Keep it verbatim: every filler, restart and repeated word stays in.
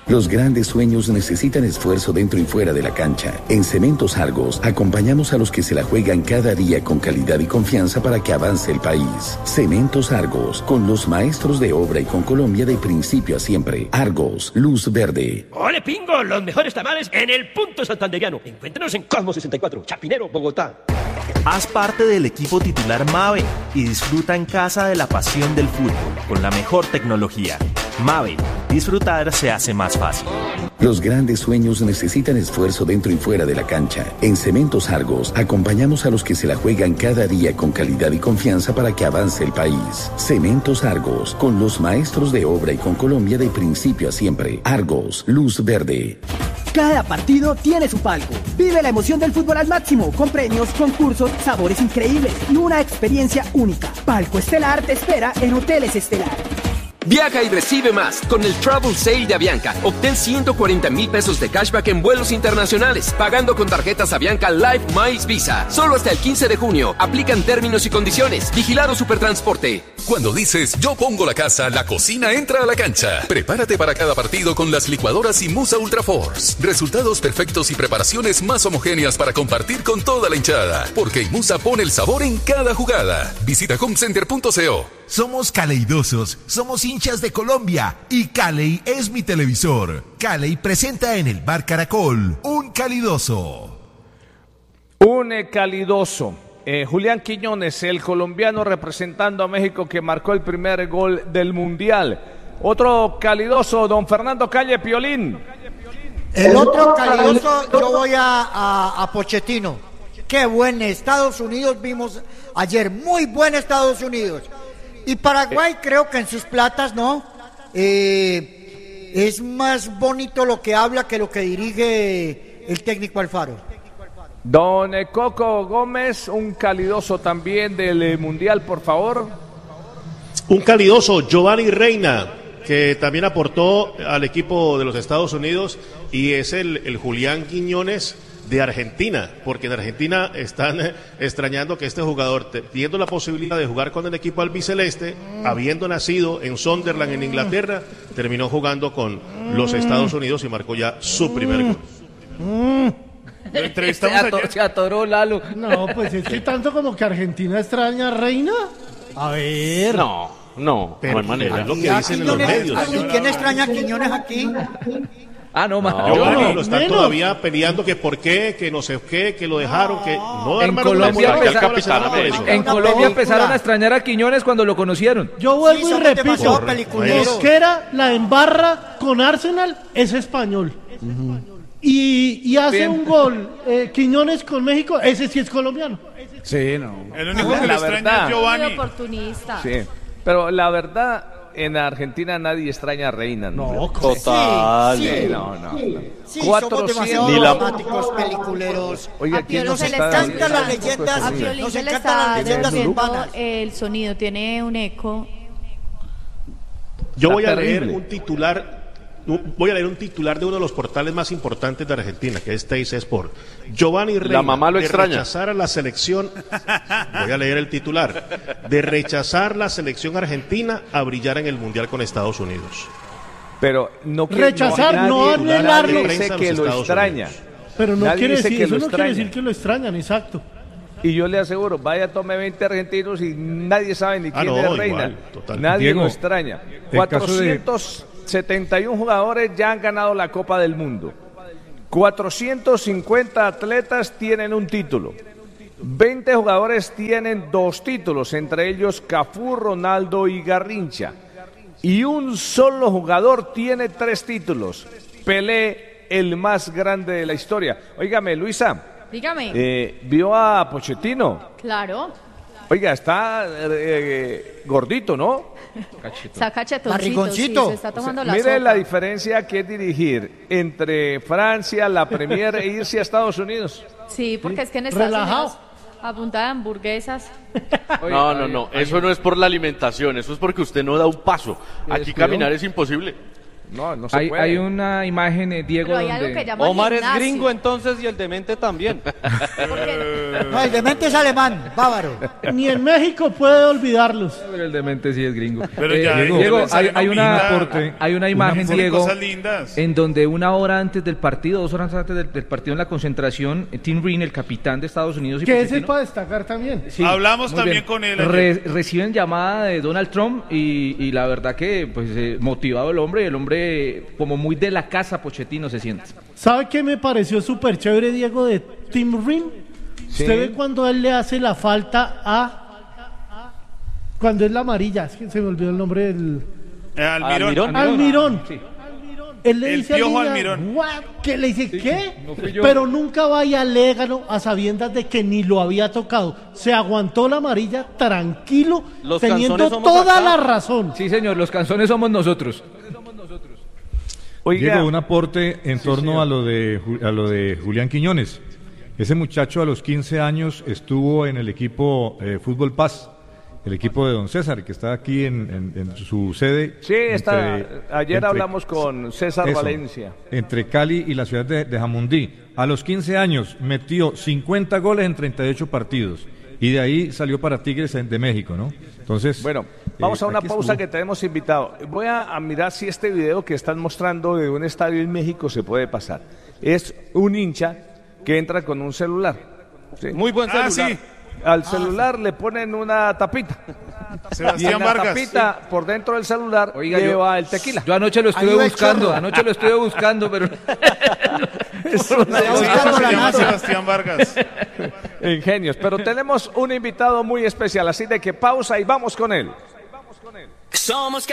Los grandes sueños necesitan esfuerzo dentro y fuera de la cancha. En Cementos Argos, acompañamos a los que se la juegan cada día con calidad y confianza para que avance el país. Cementos Argos, con los maestros de obra y con Colombia de principio a siempre. Argos, luz verde. ¡Ole, pingo! Los mejores tamales en el punto santanderiano. Encuéntranos en Cosmo sesenta y cuatro, Chapinero, Bogotá. Haz parte del equipo titular Mave y disfruta en casa de la pasión del fútbol con la mejor tecnología. Mave, disfrutar se hace más fácil. Los grandes sueños necesitan esfuerzo dentro y fuera de la cancha. En Cementos Argos, acompañamos a los que se la juegan cada día con calidad y confianza para que avance el país. Cementos Argos, con los maestros de obra y con Colombia de principio a siempre. Argos, luz verde. Cada partido tiene su palco. Vive la emoción del fútbol al máximo, con premios, concursos, sabores increíbles y una experiencia única. Palco Estelar te espera en Hoteles Estelar. Viaja y recibe más con el Travel Sale de Avianca. Obtén ciento cuarenta mil pesos de cashback en vuelos internacionales, pagando con tarjetas Avianca Life Miles Visa. Solo hasta el quince de junio. Aplican términos y condiciones. Vigilado Supertransporte. Cuando dices yo pongo la casa, la cocina entra a la cancha. Prepárate para cada partido con las licuadoras Imusa Ultra Force. Resultados perfectos y preparaciones más homogéneas para compartir con toda la hinchada. Porque Imusa pone el sabor en cada jugada. Visita homecenter punto co. Somos caleidosos, somos hinchas de Colombia y Caley es mi televisor. Caley presenta en el Bar Caracol un calidoso. Un eh, calidoso. Eh, Julián Quiñones, el colombiano representando a México que marcó el primer gol del Mundial. Otro calidoso, don Fernando Calle Piolín. El otro calidoso, yo voy a, a, a Pochettino. Qué buen Estados Unidos vimos ayer, muy buen Estados Unidos. Y Paraguay creo que en sus platas, ¿no? Eh, es más bonito lo que habla que lo que dirige el técnico Alfaro. Don Coco Gómez, un calidoso también del Mundial, por favor. Un calidoso, Giovanni Reina, que también aportó al equipo de los Estados Unidos, y es el, el Julián Quiñones de Argentina, porque en Argentina están eh, extrañando que este jugador, teniendo la posibilidad de jugar con el equipo albiceleste, mm. habiendo nacido en Sunderland en Inglaterra, terminó jugando con mm. los Estados Unidos y marcó ya su primer gol. Mm. Lo entrevistamos se, ator, se atoró Lalo. No, pues es que tanto como que Argentina extraña a Reina. A ver. No, no, pero no hay manera. Es lo que dicen en los medios. ¿Y quién extraña a Quiñones aquí? Ah, no, más. No, no, lo están menos. Todavía peleando que por qué, que no sé qué, que lo dejaron, que no, en hermano, Colombia, no, empezar, capitán, en Colombia empezaron a extrañar a Quiñones cuando lo conocieron. Yo vuelvo sí, y repito, Mosquera la embarra con Arsenal, es español. Uh-huh. Y, y hace Bien. un gol eh, Quiñones con México, ese sí es colombiano. Sí, no. El único que le extraña es Giovanni. Muy oportunista. Sí, pero la verdad, en Argentina nadie extraña a Reina. No, no total. Sí, sí, no, no. Sí, sí cuatrocientos somos demasiado dramáticos, peliculeros. Oiga, ¿quién nos nos encantan las leyendas? A Piolín Nos se le encantan está las leyendas devolviendo el sonido, tiene un eco. Yo voy a terrible. leer un titular. Voy a leer un titular de uno de los portales más importantes de Argentina, que es Teis Sport. Giovanni Reina, la mamá lo de extraña. rechazar a la selección, voy a leer el titular, de rechazar la selección argentina a brillar en el Mundial con Estados Unidos. Pero no que, rechazar, no anularlo. Dice que lo extraña. Pero no nadie quiere dice decir, que eso lo no extraña. quiere decir que lo extrañan, exacto. Y yo le aseguro, vaya, tome veinte argentinos y nadie sabe ni quién ah, no, es Reina. Igual, nadie Diego, lo extraña. cuatrocientos setenta y uno jugadores ya han ganado la Copa del Mundo. cuatrocientos cincuenta atletas tienen un título. veinte jugadores tienen dos títulos, entre ellos Cafú, Ronaldo y Garrincha. Y un solo jugador tiene tres títulos. Pelé, el más grande de la historia. Óigame, Luisa. Dígame. Eh, ¿Vio a Pochettino? Claro. Oiga, está eh, gordito, ¿no? Está cachetoncito, Barrigoncito. sí, se está tomando la Mire sopa. la diferencia que es dirigir entre Francia, la Premier e irse a Estados Unidos. Sí, porque es que en Estados Relajado. Unidos a punta de hamburguesas. No, no, no, eso no es por la alimentación, eso es porque usted no da un paso. Aquí caminar es imposible. No, no se hay, puede. hay una imagen, eh, Diego, Pero hay donde... algo que llaman Omar es gimnasio. gringo entonces y el demente también. No, el demente es alemán, bávaro. Ni en México puede olvidarlos. Pero el demente sí es gringo. Pero Eh, ya, Diego, ya Diego, le hay, sale hay una, una aporte, hay una imagen, una- Diego, cosas lindas. en donde una hora antes del partido, dos horas antes del, del partido en la concentración, eh, Tim Reen, el capitán de Estados Unidos, y Que ese es Pochettino, para destacar también. sí, Hablamos muy también bien, con él re- ayer. reciben llamada de Donald Trump y, y la verdad que pues eh, motivado el hombre, el hombre como muy de la casa Pochettino se siente. ¿Sabe qué me pareció súper chévere, Diego, de Tim Rin? Sí. Usted ve cuando él le hace la falta a... Cuando es la amarilla, es que se me olvidó el nombre del... Eh, Almirón. Almirón. Almirón. Sí. Él le El dice al Piojo niño, Almirón. "What?". ¿Qué le dice? ¿Qué? no fui yo. Pero nunca vaya al Légano a sabiendas de que ni lo había tocado. Se aguantó la amarilla tranquilo, Los teniendo canzones somos toda acá. la razón. Sí, señor, los canzones somos nosotros. Oiga, Diego, un aporte en Sí, torno señor. a lo de Ju- a lo de Julián Quiñones. Ese muchacho a los quince años estuvo en el equipo eh, Fútbol Paz, el equipo de Don César, que está aquí en, en- en su sede. sí, está, entre- ayer entre- hablamos con César eso, Valencia. entre Cali y la ciudad de, de Jamundí. A los quince años metió cincuenta goles en treinta y ocho partidos. Y de ahí salió para Tigres en- de México, ¿no? Entonces, Bueno, vamos eh, a una aquí pausa estuvo. que tenemos invitado. Voy a, a mirar si este video que están mostrando de un estadio en México se puede pasar. Es un hincha que entra con un celular. ¿sí? Muy buen celular. Ah, sí. Al celular le ponen una tapita. Y Sebastián en la Vargas. tapita, por dentro del celular, Oiga, lleva yo- el tequila. Yo anoche lo estuve Ahí va el buscando, chorro. anoche lo estuve buscando, pero... Es Allá una- buscando Se la llama NASA. Sebastián Vargas. Ingenios. Pero tenemos un invitado muy especial, así de que pausa y vamos con él. Somos